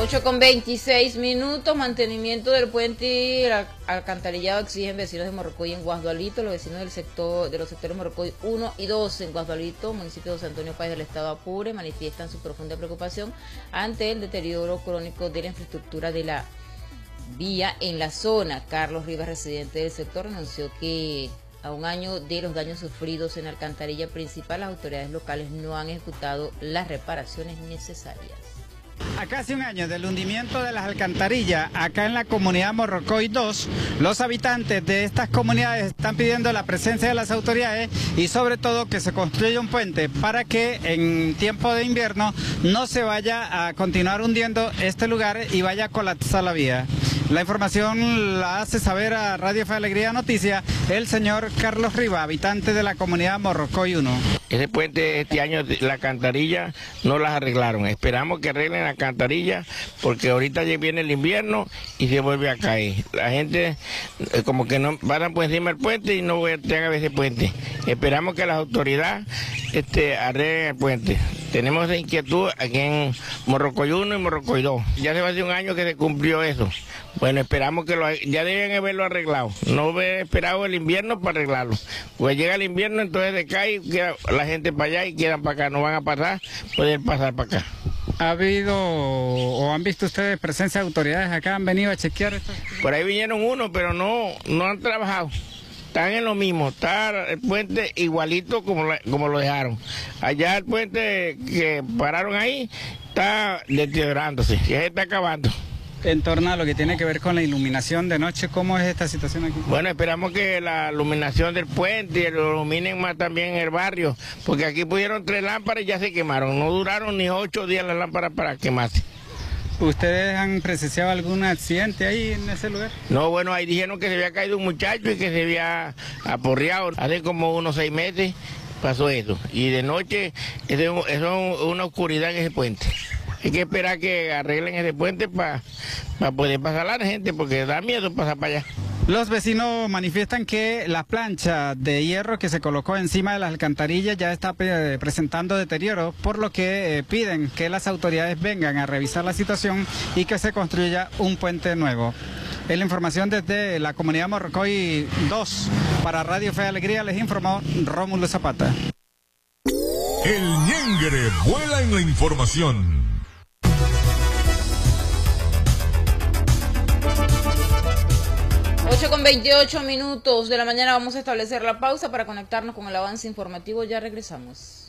8:26, mantenimiento del puente y el alcantarillado exigen vecinos de Morrocoy en Guasdualito. Los vecinos de los sectores Morrocoy 1 y 2 en Guasdualito, municipio de José Antonio Páez del estado Apure, manifiestan su profunda preocupación ante el deterioro crónico de la infraestructura de la vía en la zona. Carlos Rivas, residente del sector, anunció que a un año de los daños sufridos en la alcantarilla principal, las autoridades locales no han ejecutado las reparaciones necesarias. A casi un año del hundimiento de las alcantarillas acá en la comunidad Morrocoy 2, los habitantes de estas comunidades están pidiendo la presencia de las autoridades y sobre todo que se construya un puente para que en tiempo de invierno no se vaya a continuar hundiendo este lugar y vaya a colapsar la vía. La información la hace saber a Radio Fe Alegría Noticias el señor Carlos Rivas, habitante de la comunidad Morrocoy 1. Ese puente este año, la alcantarilla no las arreglaron. Esperamos que arreglen la alcantarilla porque ahorita ya viene el invierno y se vuelve a caer. La gente como que no paran por encima del puente y no voltean a ver ese puente. Esperamos que las autoridades arreglen el puente. Tenemos esa inquietud aquí en Morrocoy 1 y Morrocoy 2. Ya se va a hacer un año que se cumplió eso. Bueno, esperamos que ya deben haberlo arreglado. No haber esperado el invierno para arreglarlo. Pues llega el invierno, entonces decae y queda la gente para allá y quedan para acá. No van a pasar, pueden pasar para acá. ¿Ha habido o han visto ustedes presencia de autoridades acá? ¿Han venido a chequear esto? Por ahí vinieron unos, pero no han trabajado. Están en lo mismo, está el puente igualito como lo dejaron. Allá el puente que pararon ahí está deteriorándose, ya se está acabando. En torno a lo que tiene que ver con la iluminación de noche, ¿cómo es esta situación aquí? Bueno, esperamos que la iluminación del puente lo iluminen más también en el barrio, porque aquí pusieron 3 lámparas y ya se quemaron. No duraron ni 8 días las lámparas para quemarse. ¿Ustedes han presenciado algún accidente ahí en ese lugar? No, bueno, ahí dijeron que se había caído un muchacho y que se había aporreado. Hace como unos 6 meses pasó eso. Y de noche eso es una oscuridad en ese puente. Hay que esperar que arreglen ese puente para poder pasar la gente, porque da miedo pasar para allá. Los vecinos manifiestan que la plancha de hierro que se colocó encima de las alcantarillas ya está presentando deterioro, por lo que piden que las autoridades vengan a revisar la situación y que se construya un puente nuevo. Es la información desde la comunidad Morrocoy 2. Para Radio Fe Alegría les informó Rómulo Zapata. El ñengre vuela en la información. 8:28 de la mañana, vamos a establecer la pausa para conectarnos con el avance informativo. Ya regresamos.